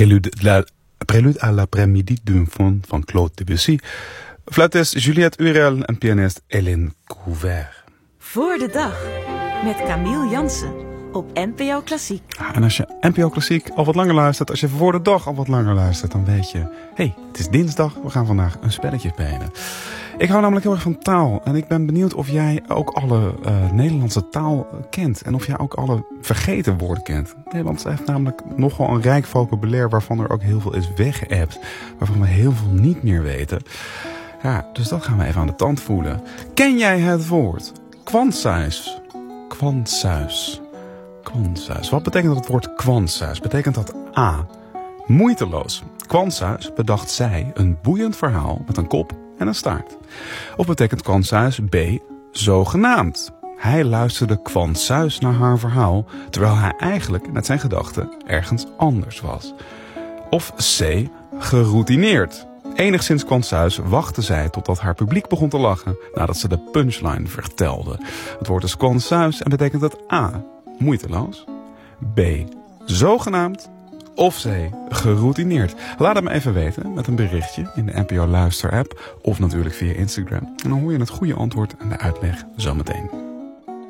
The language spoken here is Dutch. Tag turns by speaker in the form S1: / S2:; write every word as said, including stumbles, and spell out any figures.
S1: Prélude, la, Prélude à l'après-midi d'une faune van Claude Debussy. Fluitist Juliette Urel en pianist Hélène Couvert.
S2: Voor de dag met Camille Jansen op N P O Klassiek.
S1: En als je N P O Klassiek al wat langer luistert, als je voor de dag al wat langer luistert, dan weet je, hé, hey, het is dinsdag, we gaan vandaag een spelletje spelen. Ik hou namelijk heel erg van taal en ik ben benieuwd of jij ook alle uh, Nederlandse taal kent en of jij ook alle vergeten woorden kent. Nederlands heeft namelijk nogal een rijk vocabulaire waarvan er ook heel veel is weggeëpt, waarvan we heel veel niet meer weten. Ja, dus dat gaan we even aan de tand voelen. Ken jij het woord kwantsuis? Kwantsuis. Kwantsuis. Wat betekent dat het woord kwantsuis? Betekent dat A. Moeiteloos. Kwantsuis bedacht zij een boeiend verhaal met een kop en een staart. Of betekent kwantsuis B. Zogenaamd. Hij luisterde kwantsuis naar haar verhaal, terwijl hij eigenlijk met zijn gedachten ergens anders was. Of C. Geroutineerd. Enigszins kwantsuis wachtte zij totdat haar publiek begon te lachen nadat ze de punchline vertelde. Het woord is kwantsuis en betekent dat A. Moeiteloos, B. Zogenaamd of C. Geroutineerd. Laat het me even weten met een berichtje in de N P O Luister app of natuurlijk via Instagram. En dan hoor je het goede antwoord en de uitleg zometeen.